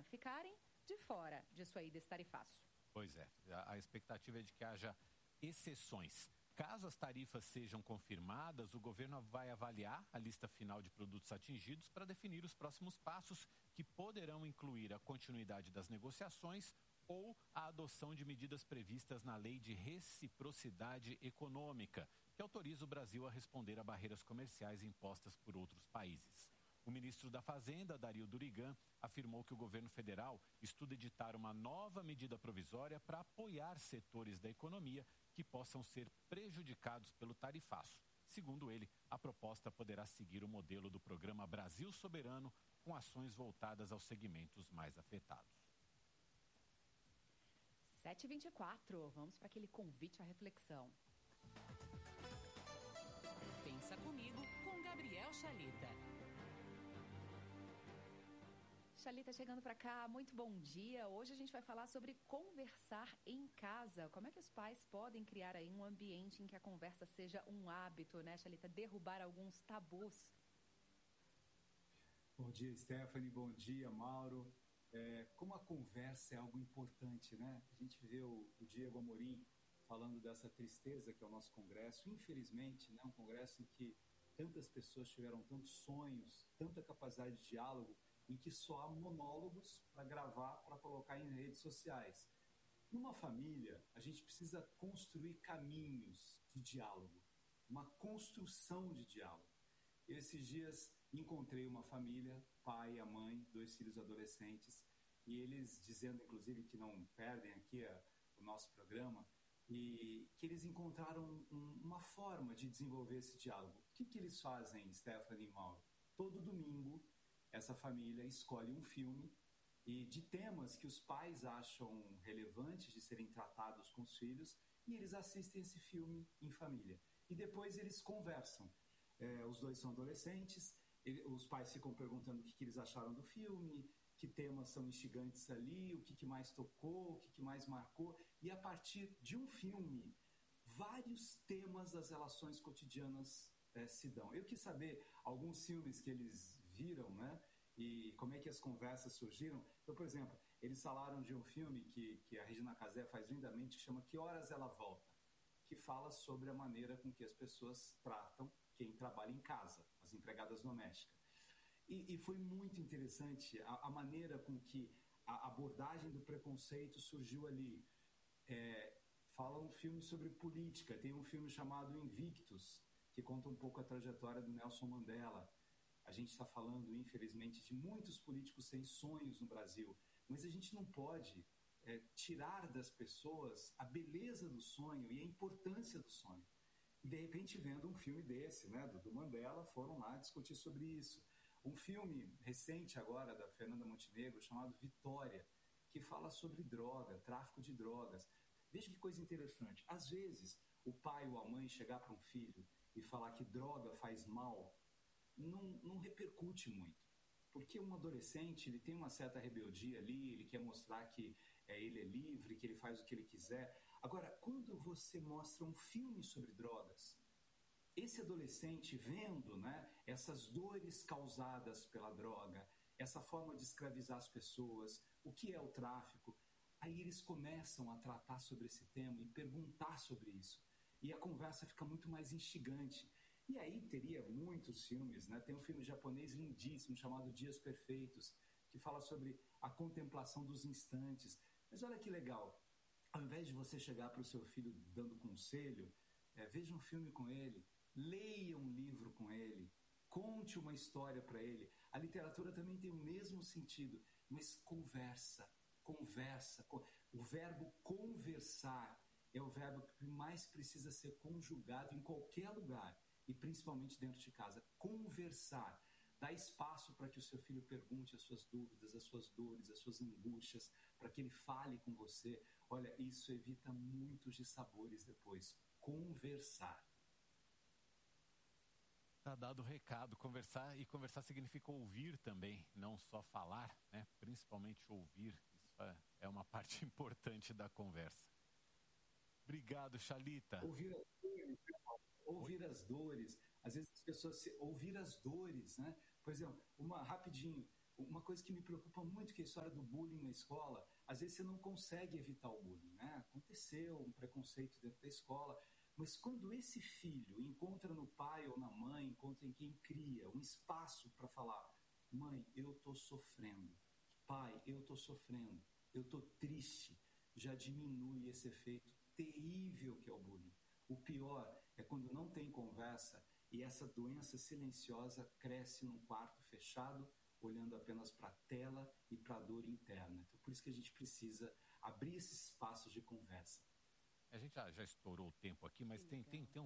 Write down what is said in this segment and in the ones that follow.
Minas ficarem de fora disso aí, desse tarifaço. Pois é, a expectativa é de que haja exceções. Caso as tarifas sejam confirmadas, o governo vai avaliar a lista final de produtos atingidos para definir os próximos passos, que poderão incluir a continuidade das negociações ou a adoção de medidas previstas na Lei de Reciprocidade Econômica, que autoriza o Brasil a responder a barreiras comerciais impostas por outros países. O ministro da Fazenda, Dario Durigan, afirmou que o governo federal estuda editar uma nova medida provisória para apoiar setores da economia que possam ser prejudicados pelo tarifaço. Segundo ele, a proposta poderá seguir o modelo do programa Brasil Soberano, com ações voltadas aos segmentos mais afetados. 7h24, vamos para aquele convite à reflexão. Pensa comigo com Gabriel Chalita. Chalita chegando para cá, muito bom dia. Hoje a gente vai falar sobre conversar em casa. Como é que os pais podem criar aí um ambiente em que a conversa seja um hábito, né, Chalita? Derrubar alguns tabus. Bom dia, Stephanie. Bom dia, Mauro. Como a conversa é algo importante, né? A gente vê o Diego Amorim falando dessa tristeza que é o nosso Congresso. Infelizmente, né, um Congresso em que tantas pessoas tiveram tantos sonhos, tanta capacidade de diálogo, em que só há monólogos para gravar, para colocar em redes sociais. Numa família, a gente precisa construir caminhos de diálogo, uma construção de diálogo. Eu, esses dias, encontrei uma família, pai, a mãe, 2 filhos adolescentes, e eles dizendo, inclusive, que não perdem aqui o nosso programa, e que eles encontraram uma forma de desenvolver esse diálogo. O que eles fazem, Stephanie e Mauro? Todo domingo, essa família escolhe um filme e de temas que os pais acham relevantes de serem tratados com os filhos, e eles assistem esse filme em família. E depois eles conversam. Os 2 são adolescentes, os pais ficam perguntando o que eles acharam do filme, que temas são instigantes ali, o que mais tocou, o que mais marcou. E a partir de um filme, vários temas das relações cotidianas se dão. Eu quis saber alguns filmes que eles viram, né? E como é que as conversas surgiram. Então, por exemplo, eles falaram de um filme que a Regina Casé faz lindamente, que chama Que Horas Ela Volta, que fala sobre a maneira com que as pessoas tratam quem trabalha em casa, as empregadas domésticas. E foi muito interessante a maneira com que a abordagem do preconceito surgiu ali. Fala um filme sobre política, tem um filme chamado Invictus, que conta um pouco a trajetória do Nelson Mandela. A gente está falando, infelizmente, de muitos políticos sem sonhos no Brasil, mas a gente não pode tirar das pessoas a beleza do sonho e a importância do sonho. E, de repente, vendo um filme desse, né, do Mandela, foram lá discutir sobre isso. Um filme recente agora, da Fernanda Montenegro, chamado Vitória, que fala sobre droga, tráfico de drogas. Veja que coisa interessante. Às vezes, o pai ou a mãe chegar para um filho e falar que droga faz mal, não repercute muito. Porque um adolescente, ele tem uma certa rebeldia ali, ele quer mostrar que ele é livre, que ele faz o que ele quiser. Agora, quando você mostra um filme sobre drogas, esse adolescente vendo, né, essas dores causadas pela droga, essa forma de escravizar as pessoas, o que é o tráfico, aí eles começam a tratar sobre esse tema e perguntar sobre isso. E a conversa fica muito mais instigante. E aí teria muitos filmes, né? Tem um filme japonês lindíssimo chamado Dias Perfeitos, que fala sobre a contemplação dos instantes. Mas olha que legal, ao invés de você chegar para o seu filho dando conselho, veja um filme com ele, leia um livro com ele, conte uma história para ele. A literatura também tem o mesmo sentido, mas conversa. O verbo conversar é o verbo que mais precisa ser conjugado em qualquer lugar, e principalmente dentro de casa. Conversar. Dá espaço para que o seu filho pergunte as suas dúvidas, as suas dores, as suas angústias, para que ele fale com você. Olha, isso evita muitos dissabores depois. Conversar. Tá dado o recado. Conversar significa ouvir também, não só falar, né? Principalmente ouvir. Isso é uma parte importante da conversa. Obrigado, Chalita. Ouvir as dores. Às vezes as pessoas ouvir as dores, né? Por exemplo, rapidinho, Uma coisa que me preocupa muito, que é a história do bullying na escola. Às vezes você não consegue evitar o bullying, né? Aconteceu um preconceito dentro da escola, mas quando esse filho encontra no pai ou na mãe, encontra em quem cria um espaço para falar: mãe, eu estou sofrendo, pai, eu estou sofrendo, eu estou triste, já diminui esse efeito terrível que é o bullying. O pior é quando não tem conversa e essa doença silenciosa cresce num quarto fechado, olhando apenas para a tela e para a dor interna. Então, por isso que a gente precisa abrir esses espaços de conversa. A gente já estourou o tempo aqui, mas tem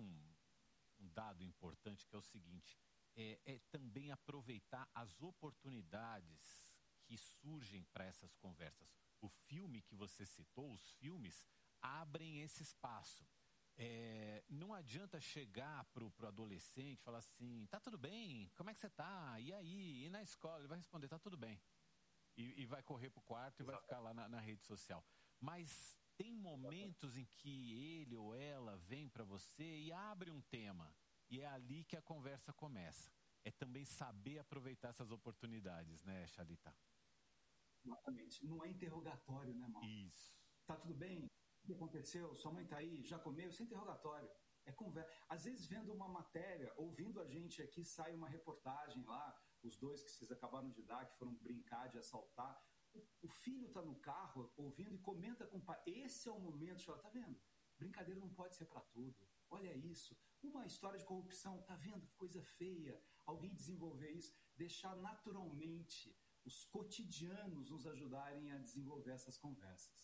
um dado importante que é o seguinte, é também aproveitar as oportunidades que surgem para essas conversas. O filme que você citou, os filmes, abrem esse espaço. Não adianta chegar pro adolescente e falar assim: tá tudo bem? Como é que você tá? E aí? E na escola? Ele vai responder: tá tudo bem. E vai correr pro quarto e vai ficar lá na rede social. Mas tem momentos em que ele ou ela vem para você e abre um tema. E é ali que a conversa começa. É também saber aproveitar essas oportunidades, né, Chalita? Exatamente. Não é interrogatório, né, Mauro? Isso. Tá tudo bem? O que aconteceu? Sua mãe tá aí? Já comeu? Isso é interrogatório. É conversa. Às vezes, vendo uma matéria, ouvindo a gente aqui, sai uma reportagem lá, os dois que vocês acabaram de dar, que foram brincar de assaltar. O filho tá no carro, ouvindo e comenta com o pai. Esse é o momento de falar: tá vendo? Brincadeira não pode ser para tudo. Olha isso. Uma história de corrupção. Tá vendo? Que coisa feia. Alguém desenvolver isso. Deixar naturalmente os cotidianos nos ajudarem a desenvolver essas conversas.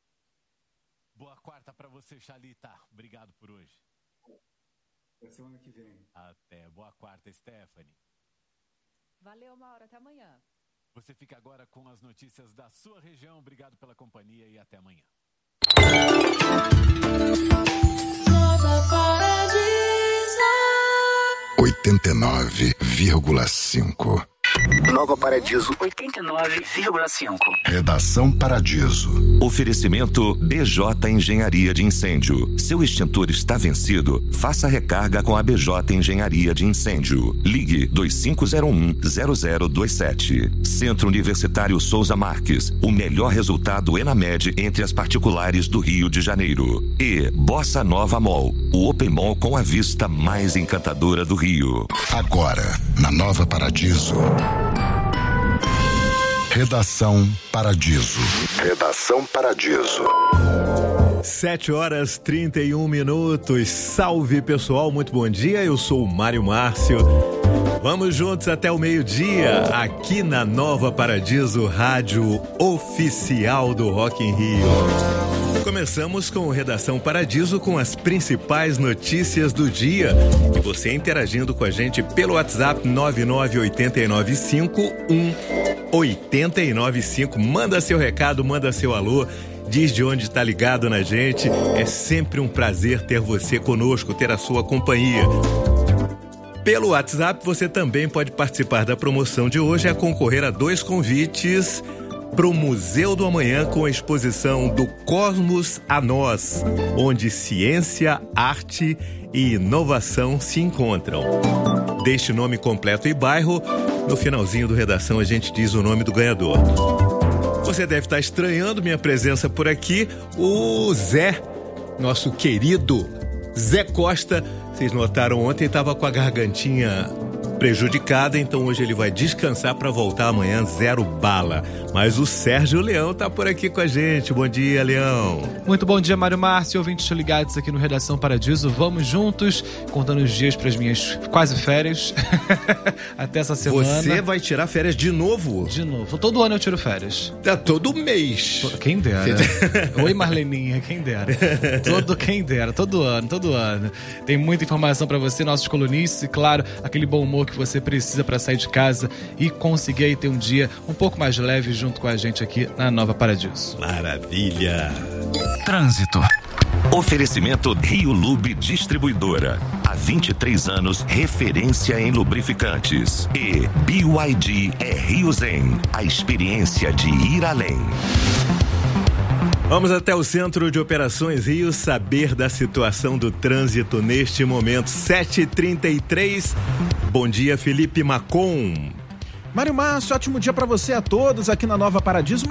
Boa quarta para você, Chalita. Obrigado por hoje. Até semana que vem. Até. Boa quarta, Stephanie. Valeu, Mauro. Até amanhã. Você fica agora com as notícias da sua região. Obrigado pela companhia e até amanhã. Nova Paradiso 89,5. Nova Paradiso 89,5. Redação Paradiso. Oferecimento BJ Engenharia de Incêndio. Seu extintor está vencido? Faça recarga com a BJ Engenharia de Incêndio. Ligue 2501-0027. Centro Universitário Souza Marques. O melhor resultado ENAMED entre as particulares do Rio de Janeiro. E Bossa Nova Mall. O Open Mall com a vista mais encantadora do Rio. Agora, na Nova Paradiso. Redação Paradiso. Redação Paradiso. 7h31. Salve, pessoal, muito bom dia. Eu sou o Mário Márcio. Vamos juntos até o meio-dia, aqui na Nova Paradiso, rádio oficial do Rock in Rio. Começamos com Redação Paradiso com as principais notícias do dia. E você interagindo com a gente pelo WhatsApp 998951895. Manda seu recado, manda seu alô. Diz de onde está ligado na gente. É sempre um prazer ter você conosco, ter a sua companhia. Pelo WhatsApp você também pode participar da promoção de hoje e concorrer a 2 convites para o Museu do Amanhã com a exposição do Cosmos a Nós, onde ciência, arte e inovação se encontram. Deixe nome completo e bairro. No finalzinho do Redação a gente diz o nome do ganhador. Você deve estar estranhando minha presença por aqui. O Zé, nosso querido Zé Costa, vocês notaram ontem, estava com a gargantinha prejudicada, então hoje ele vai descansar para voltar amanhã 0 bala. Mas o Sérgio Leão tá por aqui com a gente. Bom dia, Leão. Muito bom dia, Mário Márcio, ouvintes ligados aqui no Redação Paradiso. Vamos juntos, contando os dias para as minhas quase férias. Até essa semana. Você vai tirar férias de novo? De novo. Todo ano eu tiro férias. Todo mês. Quem dera. Oi, Marleninha, quem dera. Todo ano. Tem muita informação para você, nossos colunistas, e claro, aquele bom humor que você precisa para sair de casa e conseguir aí ter um dia um pouco mais leve junto com a gente aqui na Nova Paradiso. Maravilha! Trânsito. Oferecimento Rio Lube Distribuidora. Há 23 anos, referência em lubrificantes. E BYD é Rio Zen. A experiência de ir além. Vamos até o Centro de Operações Rio saber da situação do trânsito neste momento. 7h33. Bom dia, Felipe Macon. Mário Márcio, ótimo dia para você a todos aqui na Nova Paradiso.